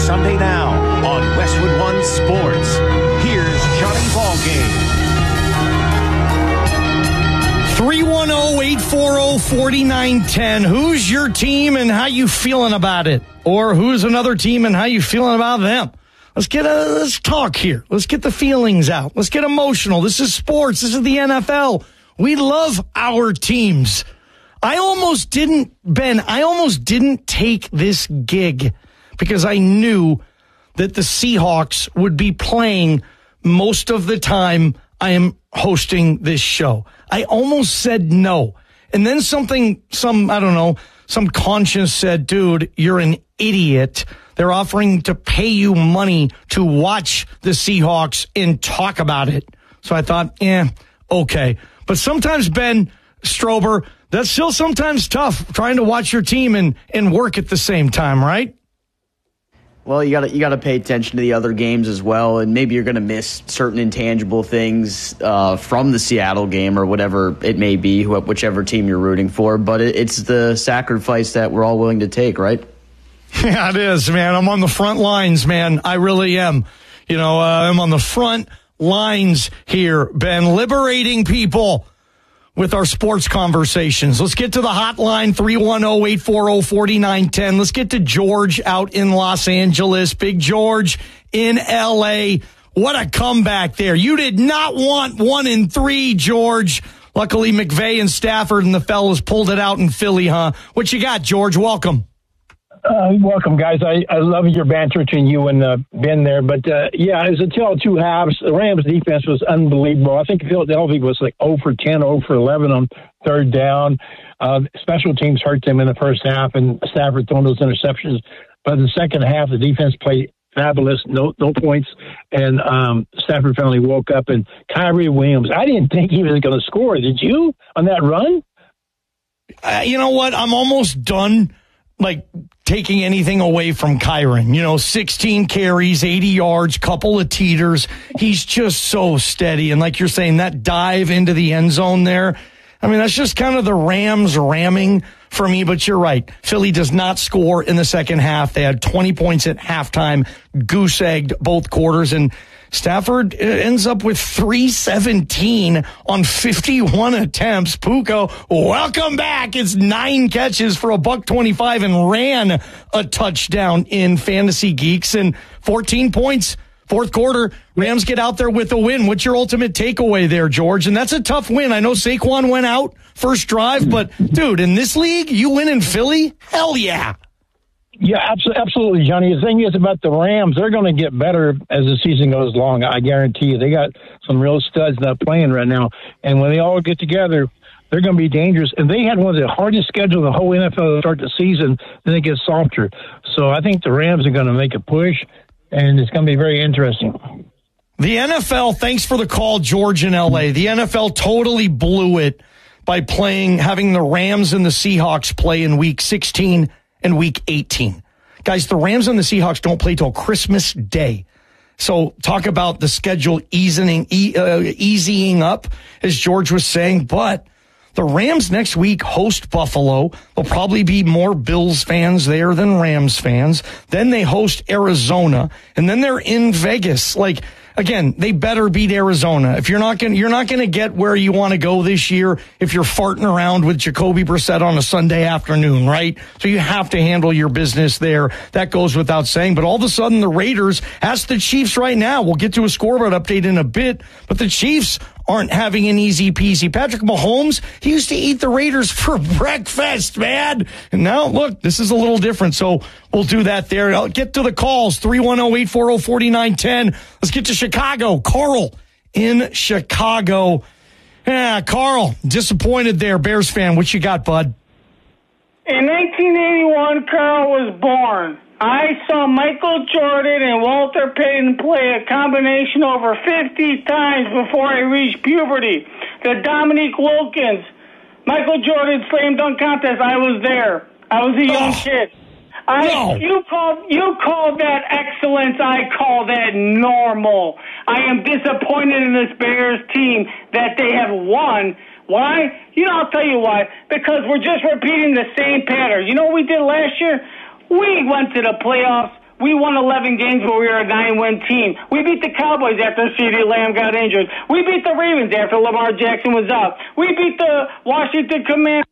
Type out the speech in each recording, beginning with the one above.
Sunday now on Westwood One Sports. Here's Johnny Ballgame. 310-840-4910. Who's your team and how you feeling about it? Or who's another team and how you feeling about them? Let's talk here. Let's get the feelings out. Let's get emotional. This is sports. This is the NFL. We love our teams. I almost didn't take this gig because I knew that the Seahawks would be playing most of the time I am hosting this show. I almost said no. And then some conscience said, dude, you're an idiot. They're offering to pay you money to watch the Seahawks and talk about it. So I thought, okay. But sometimes, Ben Strober, that's still sometimes tough trying to watch your team and work at the same time, right? Well, you gotta pay attention to the other games as well, and maybe you're gonna miss certain intangible things from the Seattle game or whatever it may be, whichever team you're rooting for. But it's the sacrifice that we're all willing to take, right? Yeah, it is, man. I'm on the front lines, man. I really am. I'm on the front lines here, Ben, liberating people with our sports conversations. Let's get to the hotline, 310-840-4910. Let's get to George out in Los Angeles. Big George in L.A. What a comeback there. You did not want 1-3, George. Luckily, McVay and Stafford and the fellas pulled it out in Philly, huh? What you got, George? Welcome. Welcome, guys. I love your banter between you and Ben there. But, it was a tale of two halves. The Rams' defense was unbelievable. I think Philadelphia was like 0 for 10, 0 for 11 on third down. Special teams hurt them in the first half, and Stafford throwing those interceptions. But in the second half, the defense played fabulous, no points, and Stafford finally woke up. And Kyrie Williams, I didn't think he was going to score. Did you on that run? You know what? I'm almost done taking anything away from Kyron. 16 carries, 80 yards, couple of teeters. He's just so steady. And like you're saying, that dive into the end zone there, that's just kind of the Rams ramming for me. But you're right. Philly does not score in the second half. They had 20 points at halftime, goose-egged both quarters. And Stafford ends up with 317 on 51 attempts. Puka, welcome back. It's 9 catches for $125 and ran a touchdown in Fantasy Geeks and 14 points. Fourth quarter, Rams get out there with a win. What's your ultimate takeaway there, George? And that's a tough win. I know Saquon went out first drive, but dude, in this league, you win in Philly? Hell yeah. Yeah, absolutely, Johnny. The thing is about the Rams, they're going to get better as the season goes along. I guarantee you. They got some real studs not playing right now. And when they all get together, they're going to be dangerous. And they had one of the hardest schedules in the whole NFL to start the season. Then it gets softer. So I think the Rams are going to make a push, and it's going to be very interesting. The NFL, thanks for the call, George in L.A. The NFL totally blew it by having the Rams and the Seahawks play in Week 16 and Week 18. Guys, the Rams and the Seahawks don't play till Christmas Day. So talk about the schedule easying up, as George was saying. But the Rams next week host Buffalo. There'll probably be more Bills fans there than Rams fans. Then they host Arizona, and then they're in Vegas. Again, they better beat Arizona. If you're not gonna get where you want to go this year if you're farting around with Jacoby Brissett on a Sunday afternoon, right? So you have to handle your business there. That goes without saying. But all of a sudden, the Raiders, ask the Chiefs right now. We'll get to a scoreboard update in a bit, but the Chiefs aren't having an easy peasy. Patrick Mahomes, he used to eat the Raiders for breakfast, man. And now, look, this is a little different. So we'll do that there. I'll get to the calls, 310-840-4910. Let's get to Chicago. Carl in Chicago. Yeah, Carl, disappointed there, Bears fan. What you got, bud? In 1981, Carl was born. I saw Michael Jordan and Walter Payton play a combination over 50 times before I reached puberty. The Dominique Wilkins, Michael Jordan slam dunk contest, I was there. I was a young kid. You call that excellence. I call that normal. I am disappointed in this Bears team that they have won. Why? I'll tell you why. Because we're just repeating the same pattern. You know what we did last year? We went to the playoffs. We won 11 games, but we were a 9-win team. We beat the Cowboys after CeeDee Lamb got injured. We beat the Ravens after Lamar Jackson was out. We beat the Washington Commanders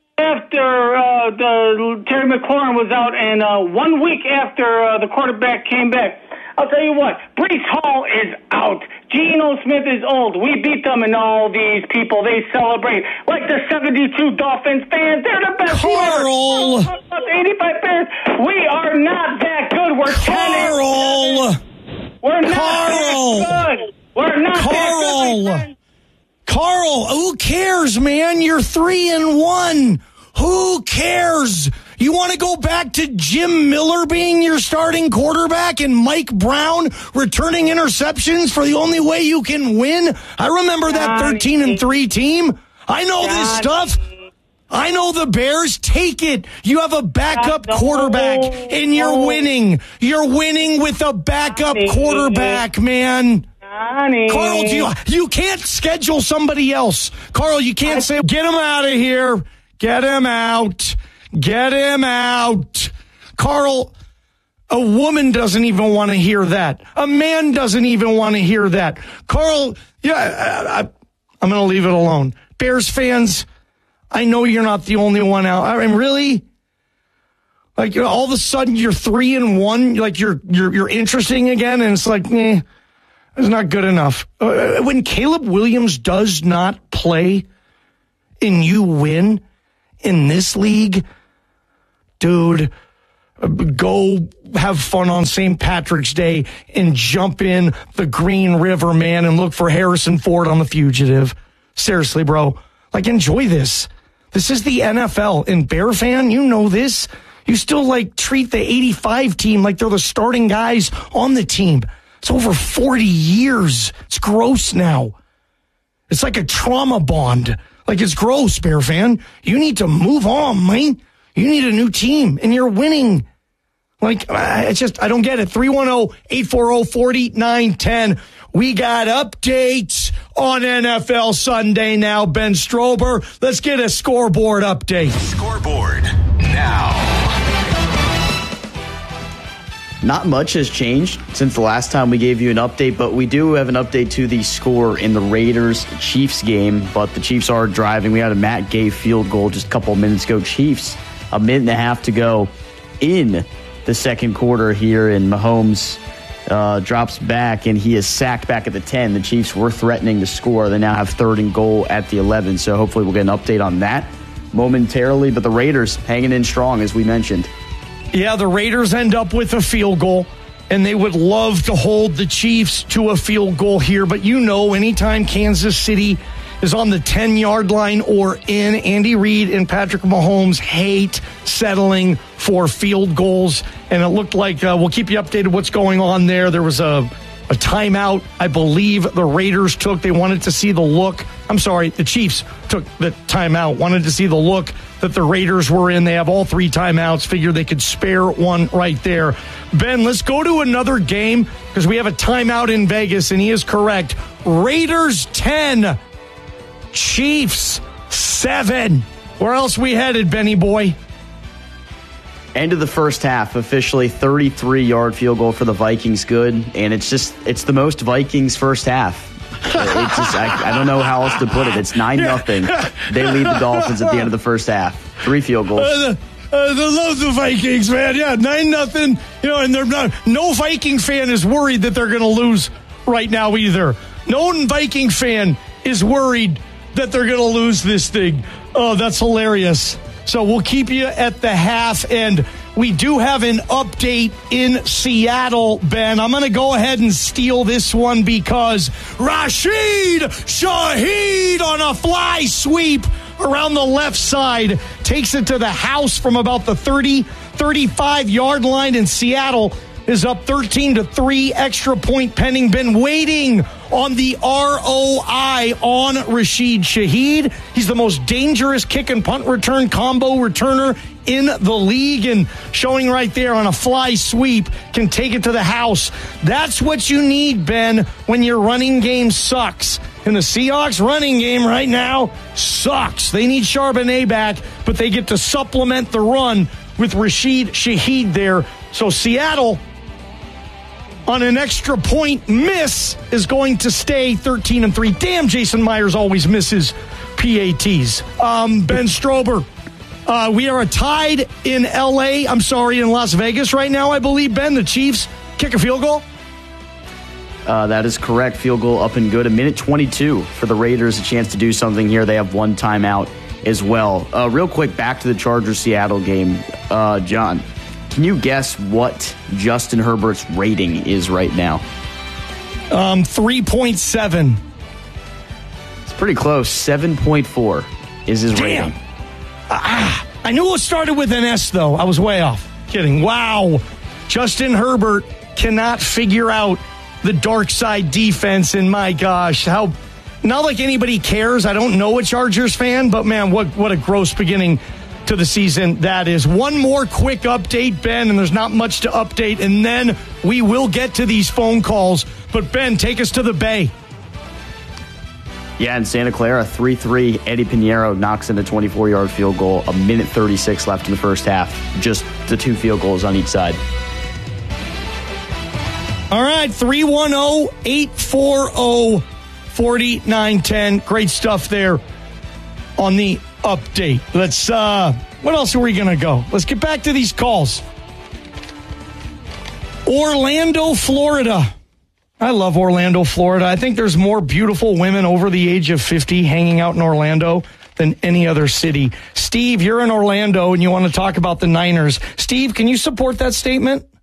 after the Terry McLaurin was out, and 1 week after the quarterback came back. I'll tell you what, Breece Hall is out. Geno Smith is old. We beat them, and all these people, they celebrate. Like the 72 Dolphins fans, they're the best team ever. Carl! 85 fans, we are not that good. We're Carl! 10. We're not Carl! that good. We're not Carl! that good. Carl, who cares, man? You're 3-1. Who cares? You want to go back to Jim Miller being your starting quarterback and Mike Brown returning interceptions for the only way you can win? I remember that 13-3 team. I know this stuff. I know the Bears. Take it. You have a backup quarterback and you're winning. You're winning with a backup quarterback, man. Carl, you can't schedule somebody else. Carl, you can't say, get him out of here. Get him out. Get him out. Carl, a woman doesn't even want to hear that. A man doesn't even want to hear that. Carl, I'm going to leave it alone. Bears fans, I know you're not the only one out. I mean, really? Like, all of a sudden you're 3-1, like you're interesting again, and it's like, it's not good enough. When Caleb Williams does not play and you win in this league, dude, go have fun on St. Patrick's Day and jump in the Green River, man, and look for Harrison Ford on The Fugitive. Seriously, bro. Like, enjoy this. This is the NFL. And Bear fan, you know this. You still, treat the 85 team like they're the starting guys on the team. It's over 40 years. It's gross now. It's like a trauma bond. Like, it's gross, Bear fan. You need to move on, man. You need a new team, and you're winning. I don't get it. 310-840-4910. We got updates on NFL Sunday now. Ben Strober, let's get a scoreboard update. Scoreboard now. Not much has changed since the last time we gave you an update, but we do have an update to the score in the Raiders-Chiefs game, but the Chiefs are driving. We had a Matt Gay field goal just a couple of minutes ago. Chiefs, a minute and a half to go in the second quarter here, and Mahomes drops back, and he is sacked back at the 10. The Chiefs were threatening to score. They now have 3rd and goal at the 11, so hopefully we'll get an update on that momentarily, but the Raiders hanging in strong, as we mentioned. Yeah, the Raiders end up with a field goal, and they would love to hold the Chiefs to a field goal here. But anytime Kansas City is on the 10-yard line or in, Andy Reid and Patrick Mahomes hate settling for field goals. And it looked like we'll keep you updated what's going on there. There was a timeout, I believe the Raiders took. They wanted to see the look. I'm sorry, the Chiefs took the timeout, wanted to see the look that the Raiders were in. They have all 3 timeouts, figured they could spare one right there. Ben, let's go to another game because we have a timeout in Vegas, and he is correct. Raiders 10, Chiefs 7. Where else we headed, Benny boy? End of the first half, officially 33-yard field goal for the Vikings, good. And it's the most Vikings first half. I don't know how else to put it. It's 9-0. They lead the Dolphins at the end of the first half. 3 field goals. They love the Vikings, man. Yeah, 9-0. And they're not. No Viking fan is worried that they're going to lose right now either. No Viking fan is worried that they're going to lose this thing. Oh, that's hilarious. So we'll keep you at the half, and we do have an update in Seattle, Ben. I'm going to go ahead and steal this one because Rashid Shaheed on a fly sweep around the left side takes it to the house from about the 35-yard line, and Seattle is up 13-3, extra point pending. Been waiting on the ROI on Rashid Shaheed. He's the most dangerous kick and punt return combo returner in the league, and showing right there on a fly sweep can take it to the house. That's what you need, Ben, when your running game sucks. And the Seahawks running game right now sucks. They need Charbonnet back, but they get to supplement the run with Rashid Shaheed there. So Seattle on an extra point miss is going to stay 13-3. Damn, Jason Myers always misses PATs. Ben Strober, we are tied in in Las Vegas right now, I believe. Ben, the Chiefs kick a field goal? That is correct. Field goal up and good. 1:22 for the Raiders. A chance to do something here. They have one timeout as well. Real quick, back to the Chargers-Seattle game. John, can you guess what Justin Herbert's rating is right now? 3.7. It's pretty close. 7.4 is his rating. I knew it started with an S, though. I was way off. Kidding. Wow. Justin Herbert cannot figure out the dark side defense, and my gosh, how not like anybody cares. I don't know a Chargers fan, but man, what a gross beginning to the season that is. One more quick update, Ben, and there's not much to update, and then we will get to these phone calls. But Ben, take us to the Bay. Yeah, in Santa Clara, 3-3. Eddie Pinheiro knocks in a 24-yard field goal. 1:36 left in the first half. Just the 2 field goals on each side. All right, 310-840-4910. Great stuff there on the update. Let's, what else are we going to go? Let's get back to these calls. Orlando, Florida. I love Orlando, Florida. I think there's more beautiful women over the age of 50 hanging out in Orlando than any other city. Steve, you're in Orlando and you want to talk about the Niners. Steve, can you support that statement?